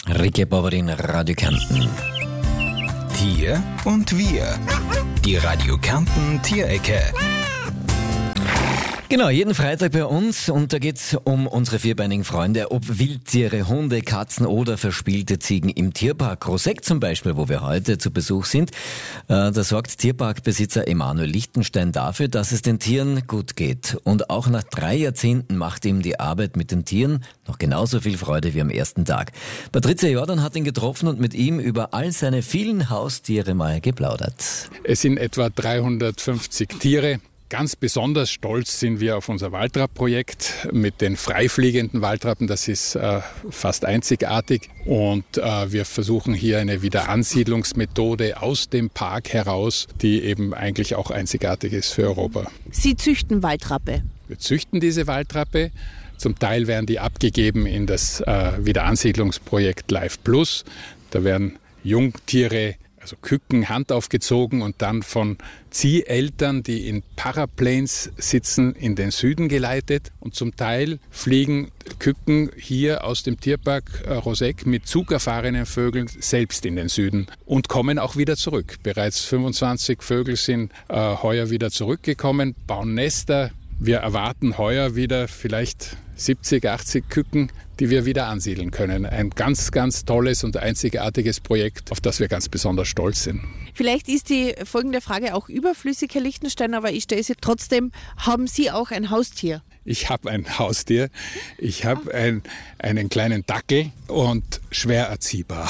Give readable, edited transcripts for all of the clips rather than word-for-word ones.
Ricky Bobberin, Radio Kärnten. Tier und Wir. Die Radio Kärnten Tierecke. Genau, jeden Freitag bei uns, und da geht's um unsere vierbeinigen Freunde, ob Wildtiere, Hunde, Katzen oder verspielte Ziegen im Tierpark Roseck zum Beispiel, wo wir heute zu Besuch sind. Da sorgt Tierparkbesitzer Emanuel Lichtenstein dafür, dass es den Tieren gut geht. Und auch nach 3 Jahrzehnten macht ihm die Arbeit mit den Tieren noch genauso viel Freude wie am ersten Tag. Patricia Jordan hat ihn getroffen und mit ihm über all seine vielen Haustiere mal geplaudert. Es sind etwa 350 Tiere. Ganz besonders stolz sind wir auf unser Waldrapp-Projekt mit den freifliegenden Waldrappen. Das ist fast einzigartig. Und wir versuchen hier eine Wiederansiedlungsmethode aus dem Park heraus, die eben eigentlich auch einzigartig ist für Europa. Sie züchten Waldrappe? Wir züchten diese Waldrappe. Zum Teil werden die abgegeben in das Wiederansiedlungsprojekt Life Plus. Da werden Jungtiere, also Küken, handaufgezogen und dann von Zieheltern, die in Paraplanes sitzen, in den Süden geleitet. Und zum Teil fliegen Küken hier aus dem Tierpark Roseck mit zugerfahrenen Vögeln selbst in den Süden und kommen auch wieder zurück. Bereits 25 Vögel sind heuer wieder zurückgekommen, bauen Nester. Wir erwarten heuer wieder vielleicht 70, 80 Küken, die wir wieder ansiedeln können. Ein ganz, ganz tolles und einzigartiges Projekt, auf das wir ganz besonders stolz sind. Vielleicht ist die folgende Frage auch überflüssig, Herr Lichtenstein, aber ich stelle sie trotzdem. Haben Sie auch ein Haustier? Ich habe ein Haustier. Ich habe einen kleinen Dackel und schwer erziehbar.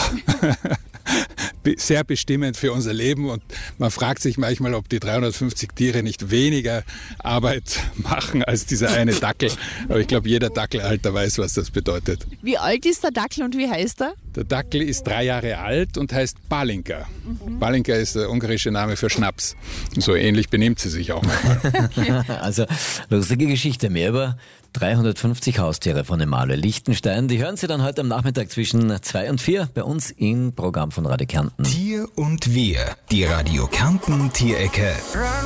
Sehr bestimmend für unser Leben, und man fragt sich manchmal, ob die 350 Tiere nicht weniger Arbeit machen als dieser eine Dackel. Aber ich glaube, jeder Dackelhalter weiß, was das bedeutet. Wie alt ist der Dackel und wie heißt er? Der Dackel ist 3 Jahre alt und heißt Balinka. Balinka ist der ungarische Name für Schnaps. So ähnlich benimmt sie sich auch manchmal. Also, lustige Geschichte. Mehr über 350 Haustiere von Emanuel Lichtenstein. Die hören Sie dann heute am Nachmittag zwischen 2 und 4 bei uns im Programm von Radio Kärnten. Tier und Wir. Die Radio Kärnten Tierecke.